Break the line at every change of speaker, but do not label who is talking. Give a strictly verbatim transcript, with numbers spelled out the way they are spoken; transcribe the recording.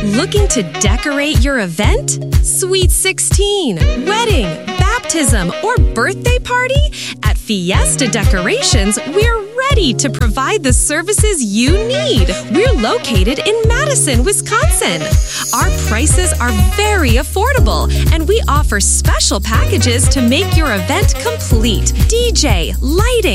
Looking to decorate your event? Sweet sixteen, wedding, baptism, or birthday party? At Fiesta Decorations, we're ready to provide the services you need. We're located in Madison, Wisconsin. Our prices are very affordable, and we offer special packages to make your event complete. D J, lighting,